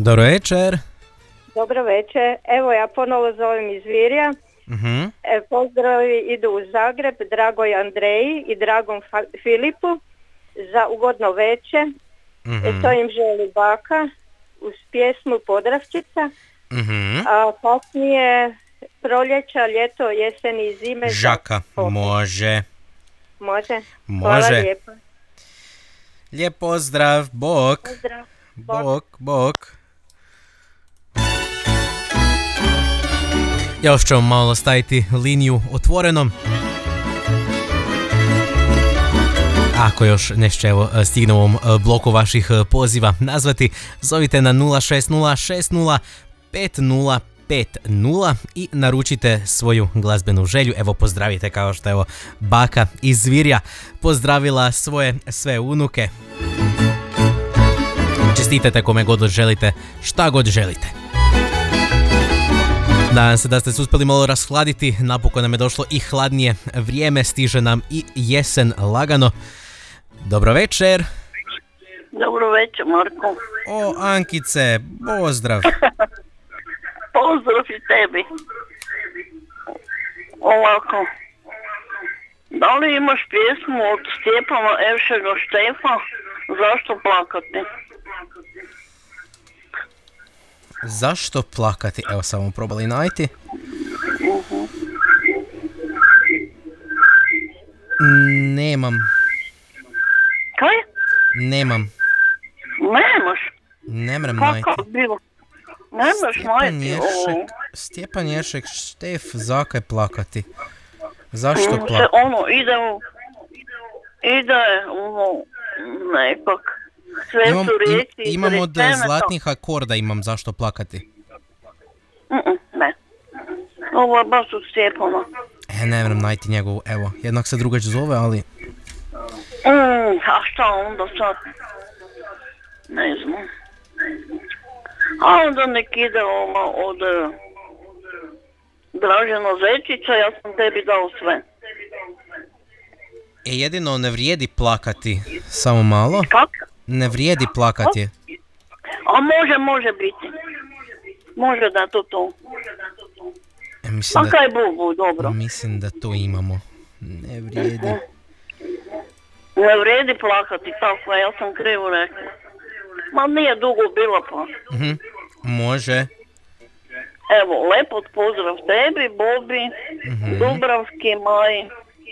Dobro večer. Dobro večer. Evo ja ponovo zovem iz Virja. Pozdravi idu u Zagreb Dragoj Andreji i Dragom Filipu za ugodno večer. To im želi baka uz pjesmu Podravčica. A kasnije proljeća, ljeto, jesen i zime. Žaka, može. Može? Hvala lijepo. Lijep pozdrav, bok. Pozdrav. Bok. Još ćemo malo staviti liniju otvorenom. Ako još nešto stigne u ovom bloku vaših poziva nazvati, zovite na 060605050 i naručite svoju glazbenu želju. Evo pozdravite kao što je baka iz Virja pozdravila svoje sve unuke. Čestitajte kome god želite, šta god želite. Nadam se da ste se uspjeli malo rashladiti, napokon nam je došlo i hladnije vrijeme, stiže nam i jesen lagano. Dobro večer. Dobro večer, Marko. O, Ankice, pozdrav. Pozdrav i tebi. Ovako, da li imaš pjesmu od Stjepana Evšega Štefa, Zašto plakati? Zašto plakati? Evo samo probali najti. Nemam. Kaj? Nemam. Nemaš? Ne mrem najti. Kako bilo? Nemaš najti ovo? Stjepan Ješek Štef, zakaj plakati? Zašto plakati? Ide nekak. Sve su riječi. Imam od Zlatnih akorda, imam Zašto plakati. Ne. Ovo je baš od Stjepana. Ne mrem najti njegovu, evo. Jednak se drugač zove, ali... A šta onda sad? Ne znam. A onda nek ide od Dražena Zečića, ja sam tebi dao sve. Jedino ne vrijedi plakati, samo malo. Kak? Ne vrijedi plakati. A može biti. Može da to. A kaj Bogu, dobro. Mislim da to imamo. Ne vrijedi. Ne vrijedi plakati, tako, ja sam krivo rekla. Ma nije dugo bilo pa. Može. Evo, lepot pozdrav tebi, Bobi, Dubravki, Maji.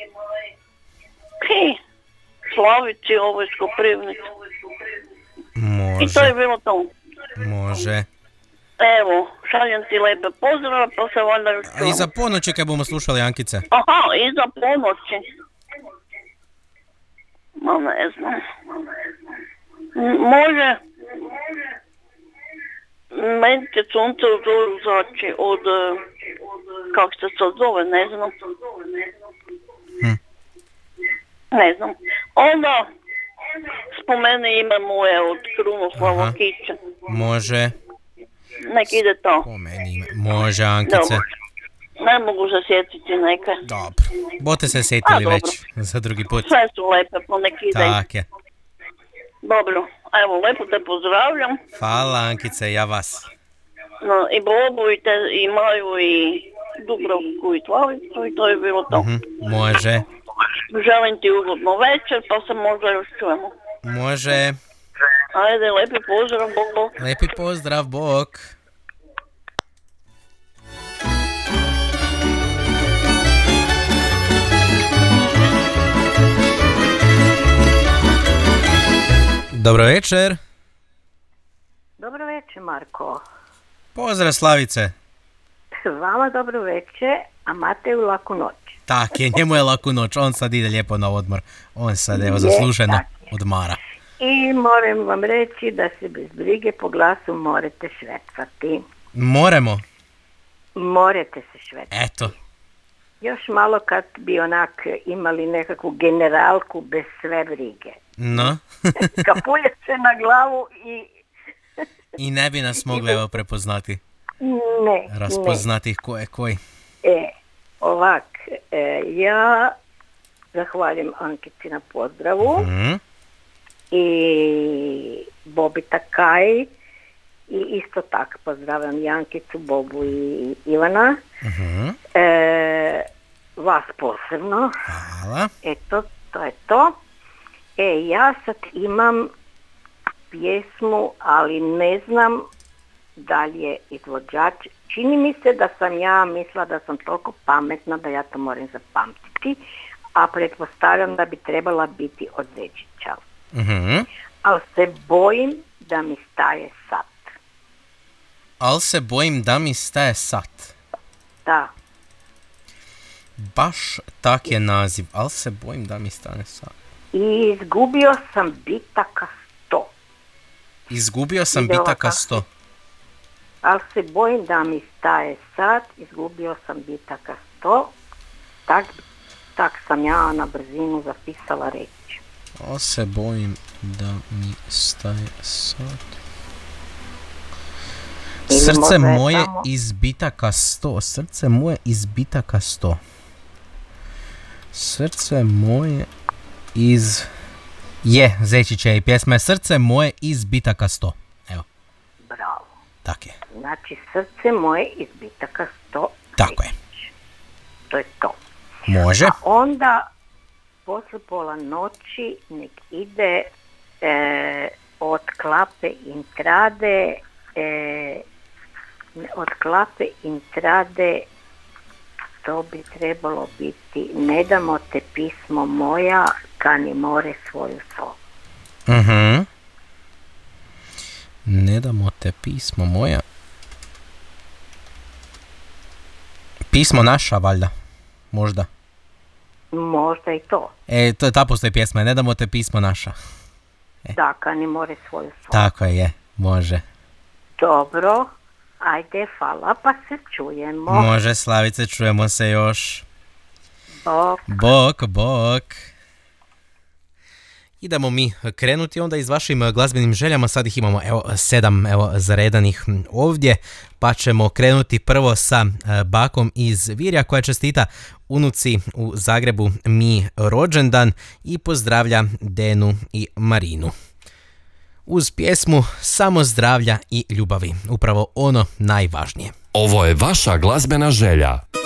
Slavici, ovo iz Koprivnice. Može. I to je bilo to. Može. Evo, šaljem ti lepe pozdrave, pa se valjda još čujemo. I za ponoći kad bomo slušali Ankice? Aha, i za ponoći. Ma ne znam. Može. Meni će sunce u zoru zaći od... Kako se to zove, ne znam. Ne znam. Onda spomeni ime moje od Krunoslava Kića. Može. Nek ide to. Spomeni ime. Može, Ankice. Dobro. Ne mogu se sjetiti neke. Dobro. Bote se sjetili već za drugi put. Sve su lepe, pa nek ide. Tak je. Dobro. Evo, lepo te pozdravljam. Hvala, Ankice, ja vas. No, i Bobu, i Maju, i Dubravku, i Slavicu, i to je bilo to. Može. Želim ti ugodno večer, pa se možda još čujemo. Može. Ajde, lepi pozdrav, bok. Lepi pozdrav, bok. Dobro večer. Dobro večer, Marko. Pozdrav, Slavice. Vama dobro večer, a Mateju laku noć. Tak je, njemu je laku noć, on sad ide lijepo na odmor. On sad evo zasluženo odmara. I moram vam reći da se bez brige po glasu morate švetvati. Morate se švetvati. Eto. Još malo kad bi onak imali nekakvu generalku bez sve brige. No. Kapulje se na glavu I ne bi nas mogli evo prepoznati. Ne. Raspoznati ko je koji. Ovak, ja zahvaljujem Ankici na pozdravu i Bobi Takaj i isto tako pozdravljam Jankicu, Bobu i Ivana. Vas posebno. Hvala. Eto, to je to. Ja sad imam pjesmu, ali ne znam da li je izvođač. Čini mi se da sam ja mislila da sam toliko pametna da ja to moram zapamtiti, a pretpostavljam da bi trebala biti od Zečića. Ali se bojim da mi staje sat. Al se bojim da mi staje sat. Da. Baš tak je naziv, al se bojim da mi stane sat. I izgubio sam bitaka 100. Izgubio sam bitaka 100. Ali se bojim da mi staje sat, izgubio sam bitaka 100. Tak sam ja na brzinu zapisala reći. Al se bojim da mi staje sat. Srce moje iz bitaka 100. Srce moje iz bitaka 100. Srce moje iz... Je, Zečića i pjesma je Srce moje iz bitaka 100. Evo. Bravo. Tak je. Znači, Srce moje iz bitaka 100. Tako je. To je to. Može. A onda, posle pola noći, nek ide od Klape Intrade, to bi trebalo biti Ne damo te pismo moja, kani more svoju sol. Ne damo te pismo moja. Pismo naša, valjda. Možda. Možda i to. Ta postoji pjesma, Ne damo te pismo naša. Da, kani more svoju sol. Tako je, može. Dobro, ajde, hvala, pa se čujemo. Može, Slavice, čujemo se još. Bok. Bok. Idemo mi krenuti onda i s vašim glazbenim željama. Sad ih imamo 7 zaredanih ovdje, pa ćemo krenuti prvo sa bakom iz Virja koja čestita unuci u Zagrebu Mi rođendan i pozdravlja Denu i Marinu. Uz pjesmu Samo zdravlja i ljubavi, upravo ono najvažnije. Ovo je vaša glazbena želja.